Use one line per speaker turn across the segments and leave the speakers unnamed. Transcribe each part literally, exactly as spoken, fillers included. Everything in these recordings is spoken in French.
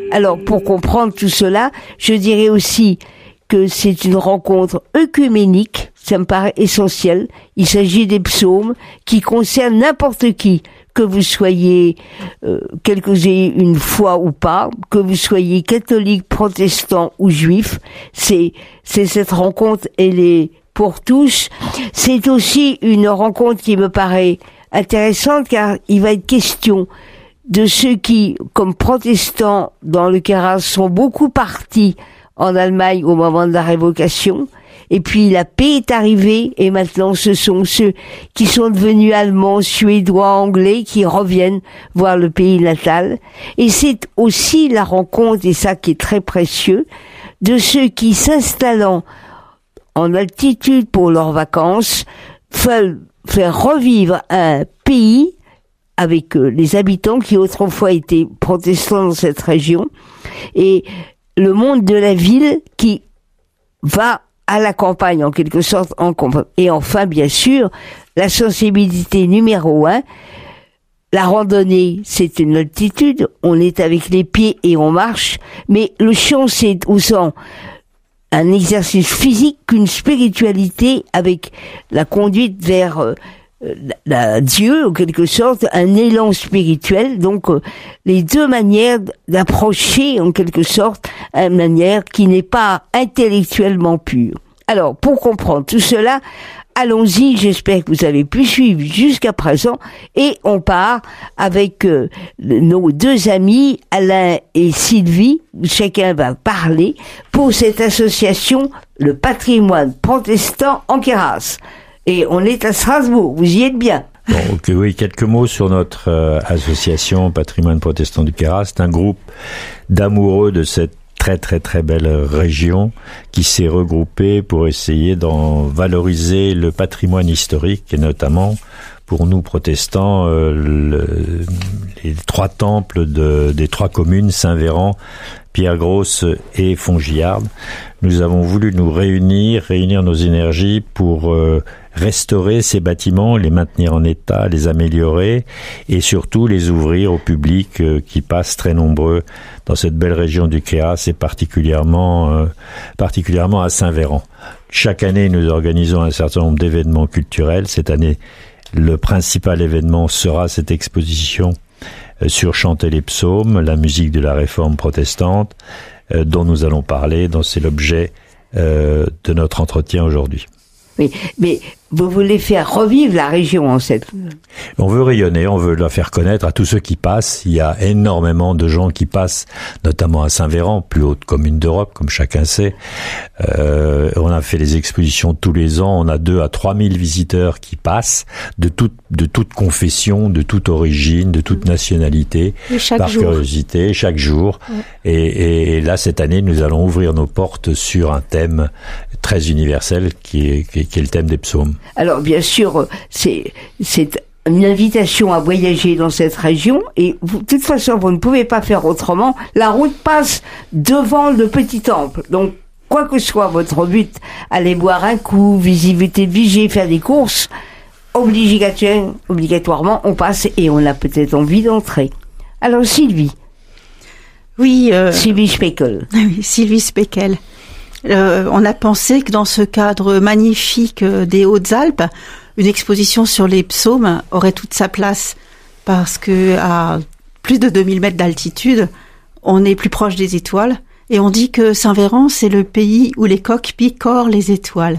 Alors, pour comprendre tout cela, je dirais aussi que c'est une rencontre œcuménique, ça me paraît essentiel. Il s'agit des psaumes qui concernent n'importe qui, que vous soyez euh, quelle que vous ayez une foi ou pas, que vous soyez catholique, protestant ou juif. C'est c'est cette rencontre, elle est pour tous. C'est aussi une rencontre qui me paraît intéressante car il va être question de ceux qui, comme protestants dans le Queyras, sont beaucoup partis en Allemagne au moment de la révocation. Et puis la paix est arrivée et maintenant ce sont ceux qui sont devenus allemands, suédois, anglais qui reviennent voir le pays natal. Et c'est aussi la rencontre, et ça qui est très précieux, de ceux qui s'installant en altitude pour leurs vacances veulent faire revivre un pays avec euh, les habitants qui autrefois étaient protestants dans cette région, et le monde de la ville qui va à la campagne en quelque sorte en campagne. Et enfin, bien sûr, la sensibilité numéro un, la randonnée, c'est une altitude, on est avec les pieds et on marche, mais le chant, c'est autant un exercice physique qu'une spiritualité avec la conduite vers euh, La, la, Dieu, en quelque sorte, un élan spirituel. Donc, euh, les deux manières d'approcher, en quelque sorte, une manière qui n'est pas intellectuellement pure. Alors, pour comprendre tout cela, allons-y, j'espère que vous avez pu suivre jusqu'à présent, et on part avec euh, nos deux amis, Alain et Sylvie, chacun va parler, pour cette association, le patrimoine protestant en Queyras. Et on est à Strasbourg, vous y êtes bien.
Bon, okay, oui, quelques mots sur notre euh, association Patrimoine Protestant du Queyras. C'est un groupe d'amoureux de cette très très très belle région qui s'est regroupé pour essayer d'en valoriser le patrimoine historique et notamment pour nous protestants euh, le, les trois temples de, des trois communes, Saint-Véran, Pierre-Grosse et Fongiarde. Nous avons voulu nous réunir, réunir nos énergies pour euh, restaurer ces bâtiments, les maintenir en état, les améliorer et surtout les ouvrir au public euh, qui passe très nombreux dans cette belle région du Queyras et particulièrement, euh, particulièrement à Saint-Véran. Chaque année, nous organisons un certain nombre d'événements culturels. Cette année, le principal événement sera cette exposition euh, sur chanter les psaumes, la musique de la réforme protestante, euh, dont nous allons parler, dont c'est l'objet euh, de notre entretien aujourd'hui.
Oui, mais vous voulez faire revivre la région en cette...
On veut rayonner, on veut la faire connaître à tous ceux qui passent. Il y a énormément de gens qui passent, notamment à Saint-Véran, plus haute commune d'Europe, comme chacun sait. Euh, on a fait des expositions tous les ans. On a deux à trois mille visiteurs qui passent de toute de toute confession, de toute origine, de toute nationalité, par jour. Curiosité, chaque jour. Ouais. Et, et, et là, cette année, nous allons ouvrir nos portes sur un thème très universel qui est, qui est, qui est le thème des psaumes.
Alors, bien sûr, c'est, c'est une invitation à voyager dans cette région et vous, de toute façon, vous ne pouvez pas faire autrement. La route passe devant le petit temple. Donc, quoi que soit votre but, aller boire un coup, visiter Vigier, faire des courses, obligatoirement, obligatoirement, on passe et on a peut-être envie d'entrer. Alors, Sylvie.
Oui. Euh...
Sylvie Speckel.
Oui, Sylvie Speckel. Euh, on a pensé que dans ce cadre magnifique des Hautes-Alpes, une exposition sur les psaumes aurait toute sa place parce que à plus de deux mille mètres d'altitude, on est plus proche des étoiles et on dit que Saint-Véran, c'est le pays où les coqs picorent les étoiles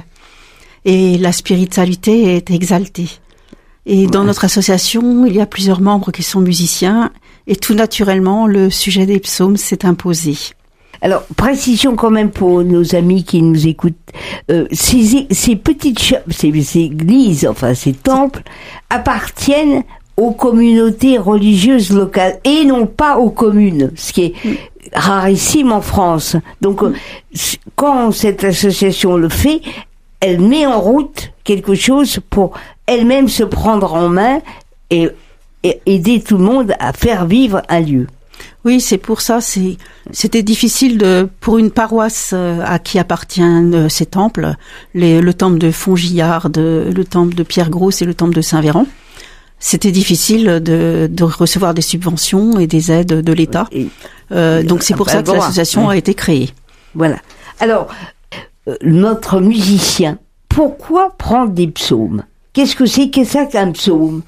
et la spiritualité est exaltée. Et dans notre association, il y a plusieurs membres qui sont musiciens et tout naturellement, le sujet des psaumes s'est imposé.
Alors, précision quand même pour nos amis qui nous écoutent. Euh, ces, ces petites ch- ces, ces églises, enfin ces temples, appartiennent aux communautés religieuses locales et non pas aux communes, ce qui est rarissime en France. Donc, euh, quand cette association le fait, elle met en route quelque chose pour elle-même se prendre en main et, et aider tout le monde à faire vivre un lieu.
Oui, c'est pour ça, c'est, c'était difficile de, pour une paroisse à qui appartiennent ces temples, les, le temple de Fongiarde, le temple de Pierre-Grosse et le temple de Saint-Véran. c'était difficile de, de recevoir des subventions et des aides de l'État. Euh, donc c'est pour ça que l'association a été créée.
Voilà. Alors, euh, notre musicien, pourquoi prendre des psaumes? Qu'est-ce que c'est qu'est-ce que c'est qu'un psaume?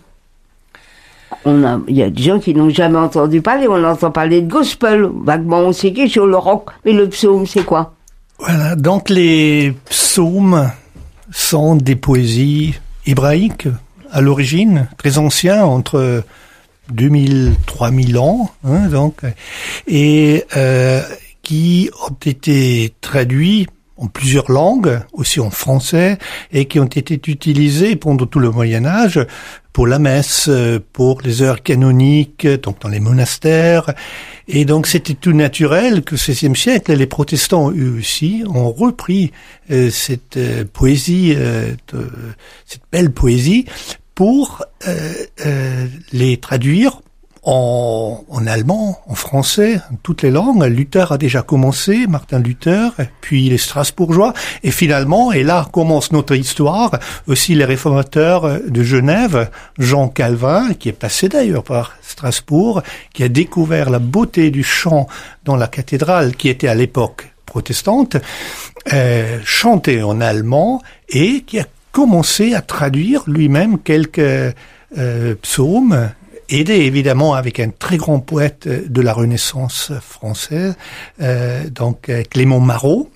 On a, il y a des gens qui n'ont jamais entendu parler. On entend parler de gospel. Vaguement, on sait quelque chose, le rock. Mais le psaume, c'est quoi?
Voilà. Donc, les psaumes sont des poésies hébraïques à l'origine, très anciens, entre deux mille, trois mille ans, hein, donc, et euh, qui ont été traduits en plusieurs langues, aussi en français, et qui ont été utilisés pendant tout le Moyen-Âge pour la messe, pour les heures canoniques, donc dans les monastères. Et donc c'était tout naturel que au seizième siècle, les protestants, eux aussi, ont repris euh, cette euh, poésie, euh, de, cette belle poésie, pour euh, euh, les traduire en, en allemand, en français, en toutes les langues. Luther a déjà commencé, Martin Luther, puis les Strasbourgeois, et finalement, et là commence notre histoire, aussi les réformateurs de Genève, Jean Calvin, qui est passé d'ailleurs par Strasbourg, qui a découvert la beauté du chant dans la cathédrale, qui était à l'époque protestante, euh, chanté en allemand, et qui a commencé à traduire lui-même quelques euh, psaumes, aidé évidemment avec un très grand poète de la Renaissance française, euh, donc Clément Marot.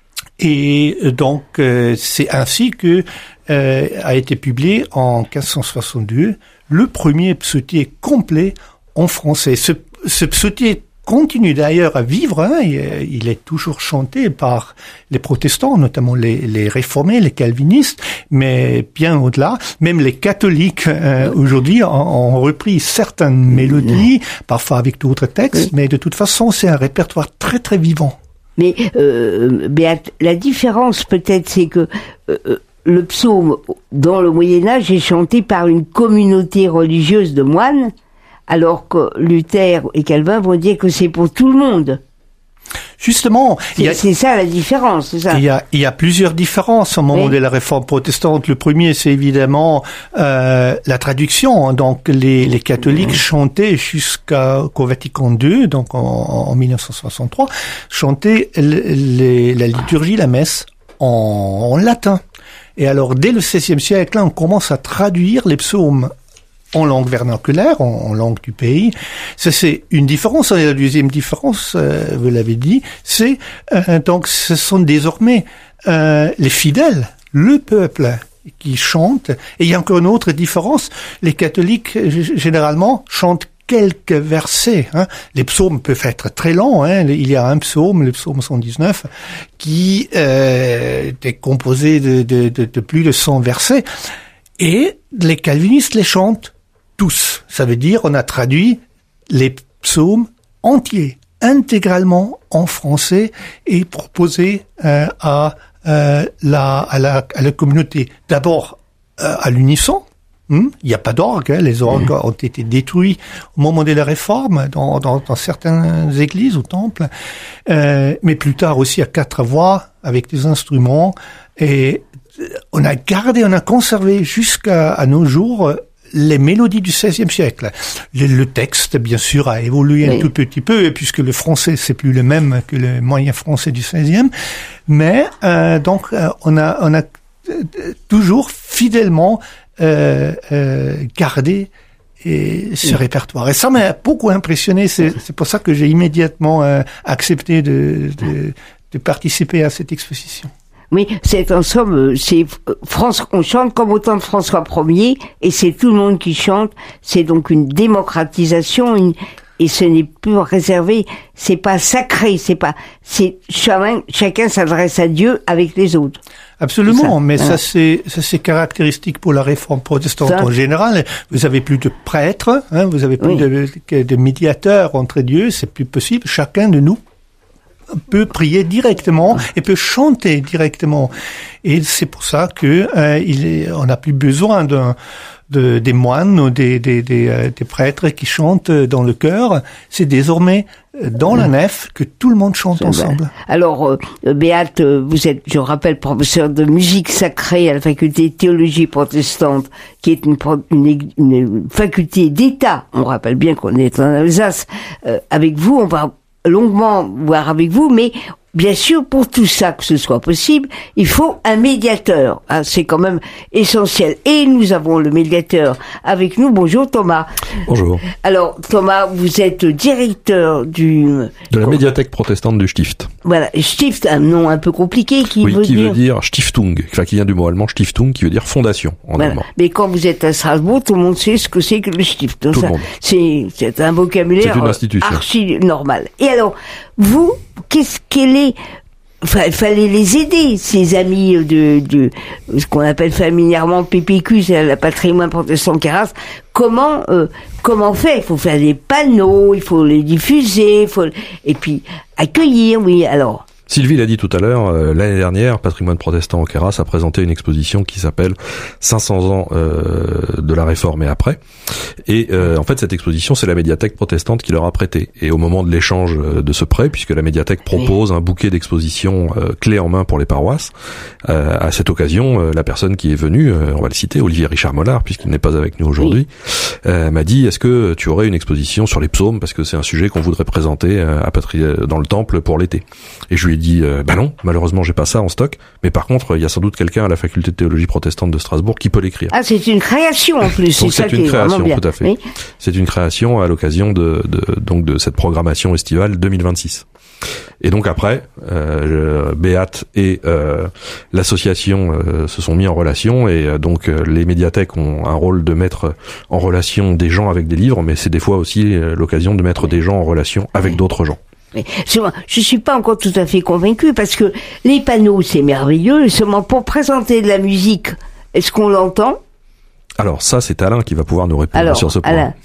Et donc euh, c'est ainsi que euh, a été publié en quinze cent soixante-deux le premier psautier complet en français. Ce, ce psautier continue d'ailleurs à vivre, hein, il est toujours chanté par les protestants, notamment les, les réformés, les calvinistes, mais bien au-delà, même les catholiques euh, aujourd'hui ont, ont repris certaines mélodies, parfois avec d'autres textes, mais de toute façon c'est un répertoire très très vivant.
Mais euh, Béate, la différence peut-être c'est que euh, le psaume dans le Moyen-Âge est chanté par une communauté religieuse de moines, alors que Luther et Calvin vont dire que c'est pour tout le monde.
Justement,
c'est, y a, c'est ça la différence. C'est ça.
Il y a, il y a plusieurs différences au moment oui. de la réforme protestante. Le premier, c'est évidemment euh, la traduction. Donc, les, les catholiques chantaient jusqu'au Vatican deux, donc en, en mille neuf cent soixante-trois, chantaient les, les, la liturgie, la messe en, en latin. Et alors, dès le seizième siècle, là, on commence à traduire les psaumes en langue vernaculaire, en, en langue du pays. Ça, c'est une différence. Et la deuxième différence, euh, vous l'avez dit, c'est euh, donc ce sont désormais euh, les fidèles, le peuple qui chante. Et il y a encore une autre différence. Les catholiques, g- généralement, chantent quelques versets. Hein. Les psaumes peuvent être très longs. Hein. Il y a un psaume, le psaume cent dix-neuf, qui euh, est composé de, de, de, de plus de cent versets. Et les calvinistes les chantent tous. Ça veut dire on a traduit les psaumes entiers, intégralement en français et proposé euh, à, euh, la, à, la, à la communauté. D'abord euh, à l'unisson. Hum, il n'y a pas d'orgue. Hein. Les orgues ont été détruits au moment de la Réforme dans, dans, dans certaines églises ou temples. Euh, mais plus tard aussi à quatre voix avec des instruments. Et on a gardé, on a conservé jusqu'à à nos jours les mélodies du seizième siècle. Le, le texte, bien sûr, a évolué oui. un tout petit peu, puisque le français, c'est plus le même que le moyen français du seizième. Mais euh, donc, euh, on a, on a toujours fidèlement euh, euh, gardé et ce oui. répertoire. Et ça m'a beaucoup impressionné. C'est, c'est pour ça que j'ai immédiatement euh, accepté de, de, de participer à cette exposition.
Oui, c'est en somme, c'est France, on chante comme au temps de François Ier, et c'est tout le monde qui chante. C'est donc une démocratisation, une, et ce n'est plus réservé. C'est pas sacré, c'est pas, c'est chacun, chacun s'adresse à Dieu avec les autres.
Absolument, ça, mais
voilà.
ça c'est ça c'est caractéristique pour la réforme protestante ça. En général. Vous avez plus de prêtres, hein, vous avez plus oui. de, de médiateurs entre Dieu, c'est plus possible. Chacun de nous peut prier directement et peut chanter directement. Et c'est pour ça que euh, il est, on n'a plus besoin d'un de, des moines ou des, des, des, euh, des prêtres qui chantent dans le chœur. C'est désormais dans la nef que tout le monde chante ensemble.
Alors, euh, Béate, vous êtes, je rappelle, professeur de musique sacrée à la faculté de théologie protestante, qui est une, une, une faculté d'État. On rappelle bien qu'on est en Alsace. Euh, avec vous, on va longuement voir avec vous, mais bien sûr, pour tout ça, que ce soit possible, il faut un médiateur. Ah, c'est quand même essentiel. Et nous avons le médiateur avec nous. Bonjour Thomas.
Bonjour.
Alors Thomas, vous êtes directeur du...
De la médiathèque protestante du Stift.
Voilà, Stift, un nom un peu compliqué qui
oui,
veut
qui
dire...
veut dire Stiftung, enfin qui vient du mot allemand Stiftung, qui veut dire fondation en
voilà.
allemand.
Mais quand vous êtes à Strasbourg, tout le monde sait ce que c'est que le Stift. Donc
tout
ça,
le monde.
C'est, c'est un vocabulaire
c'est une institution.
archi normal. Et alors, vous, qu'est-ce qu'elle est... Enfin, il fallait les aider, ces amis de, de ce qu'on appelle familièrement P P Q, c'est la patrimoine protestant Queyras. Comment, euh, comment faire? Il faut faire des panneaux, il faut les diffuser, il faut, et puis accueillir, oui, alors.
Sylvie l'a dit tout à l'heure, euh, l'année dernière, Patrimoine protestant au Queyras a présenté une exposition qui s'appelle cinq cents ans euh, de la Réforme et après. Et euh, en fait, cette exposition, c'est la médiathèque protestante qui leur a prêté. Et au moment de l'échange de ce prêt, puisque la médiathèque propose un bouquet d'expositions euh, clés en main pour les paroisses, euh, à cette occasion, euh, la personne qui est venue, euh, on va le citer, Olivier Richard Mollard, puisqu'il n'est pas avec nous aujourd'hui, euh, m'a dit, est-ce que tu aurais une exposition sur les psaumes, parce que c'est un sujet qu'on voudrait présenter euh, à Patri- dans le temple pour l'été. Et je lui ai dit, euh, bah non, malheureusement j'ai pas ça en stock, mais par contre il y a sans doute quelqu'un à la faculté de théologie protestante de Strasbourg qui peut l'écrire.
Ah, c'est une création en plus.
Donc
c'est,
c'est
ça
une
qui est
création,
bien.
tout à fait.
Oui.
C'est une création à l'occasion de, de donc de cette programmation estivale deux mille vingt-six. Et donc après, euh, Béate et euh, l'association euh, se sont mis en relation et euh, donc euh, les médiathèques ont un rôle de mettre en relation des gens avec des livres, mais c'est des fois aussi euh, l'occasion de mettre des gens en relation avec d'autres gens.
Mais je suis pas encore tout à fait convaincu parce que les panneaux c'est merveilleux, seulement pour présenter de la musique, est-ce qu'on l'entend?
Alors ça c'est Alain qui va pouvoir nous répondre
Alors,
sur ce point.
Alain.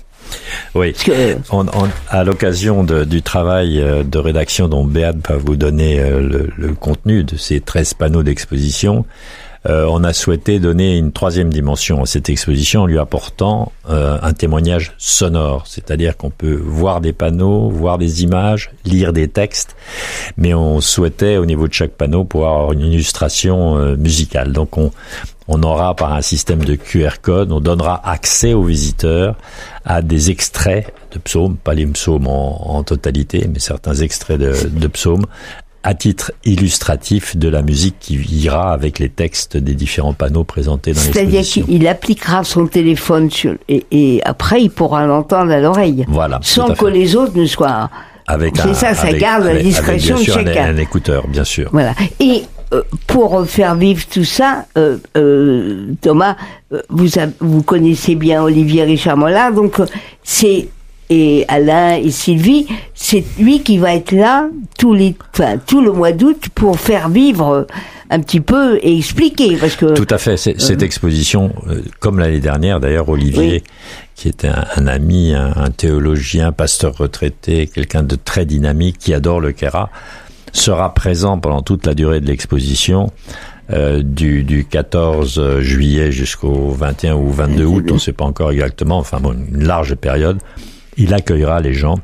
Oui,
que...
on, on, à l'occasion de, du travail de rédaction dont Béate va vous donner le, le contenu de ces treize panneaux d'exposition, euh, on a souhaité donner une troisième dimension à cette exposition en lui apportant euh, un témoignage sonore, c'est-à-dire qu'on peut voir des panneaux, voir des images, lire des textes, mais on souhaitait au niveau de chaque panneau pouvoir avoir une illustration euh, musicale. Donc on On aura par un système de Q R code, on donnera accès aux visiteurs à des extraits de psaumes, pas les psaumes en, en totalité, mais certains extraits de, de psaumes, à titre illustratif de la musique qui ira avec les textes des différents panneaux présentés dans l'exposition.
C'est-à-dire qu'il appliquera son téléphone sur, et, et après il pourra l'entendre à l'oreille.
Voilà.
Sans que les autres ne soient...
Avec
c'est
un,
ça, ça
avec,
garde
avec,
la discrétion
avec, bien sûr,
de chacun.
Un, un écouteur, bien sûr.
Voilà. Et euh, pour faire vivre tout ça, euh, euh, Thomas, euh, vous, a, vous connaissez bien Olivier Richard Mollard, donc euh, c'est et Alain et Sylvie, c'est lui qui va être là tous les, enfin, tout le mois d'août pour faire vivre un petit peu et expliquer, parce que
tout à fait. C'est, euh, cette exposition, euh, comme l'année dernière, d'ailleurs, Olivier, oui. qui était un, un ami, un, un théologien, pasteur retraité, quelqu'un de très dynamique, qui adore le Queyras, sera présent pendant toute la durée de l'exposition. Euh, du, du quatorze juillet jusqu'au vingt et un ou vingt-deux août, on ne sait pas encore exactement, enfin bon, une large période. Il accueillera les gens,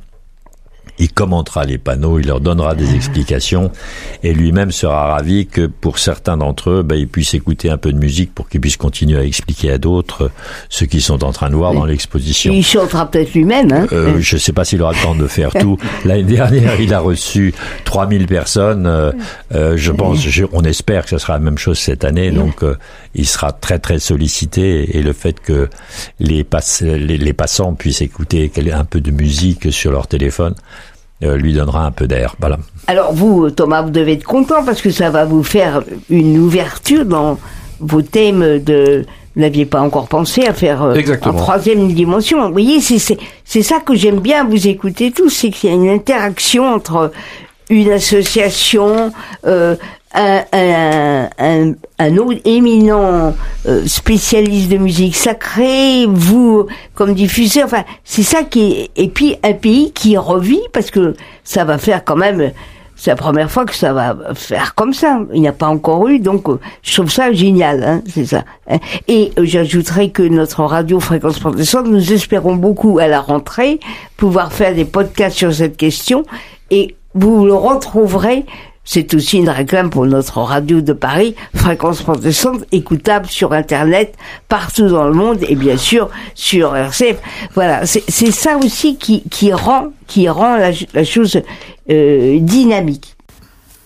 il commentera les panneaux, il leur donnera des explications et lui-même sera ravi que pour certains d'entre eux, ben, ils puissent écouter un peu de musique pour qu'ils puissent continuer à expliquer à d'autres ce qu'ils sont en train de voir oui. dans l'exposition.
Il chantera peut-être lui-même. Hein
euh, je ne sais pas s'il aura le temps de faire tout. L'année dernière, il a reçu trois mille personnes. Euh, euh, je pense, je, on espère que ce sera la même chose cette année. Oui. Donc, euh, il sera très très sollicité et le fait que les, pass- les, les passants puissent écouter un peu de musique sur leur téléphone euh, lui donnera un peu d'air. Voilà.
Alors vous, Thomas, vous devez être content parce que ça va vous faire une ouverture dans vos thèmes de... Vous n'aviez pas encore pensé à faire euh, en troisième dimension. Vous voyez, c'est, c'est, c'est ça que j'aime bien vous écouter tous, c'est qu'il y a une interaction entre une association, euh, un, un, un, un autre éminent euh, spécialiste de musique sacrée, vous comme diffuseur, enfin c'est ça qui est, et puis un pays qui revit parce que ça va faire quand même C'est la première fois que ça va faire comme ça. Il n'y a pas encore eu, donc euh, je trouve ça génial, hein, c'est ça. Et euh, j'ajouterai que notre radio Fréquence Protestante, nous espérons beaucoup à la rentrée pouvoir faire des podcasts sur cette question, et vous le retrouverez. C'est aussi une réclame pour notre radio de Paris, Fréquence Protestante, écoutable sur Internet, partout dans le monde, et bien sûr sur R C F. Voilà, c'est, c'est ça aussi qui, qui rend, qui rend la, la chose euh, dynamique.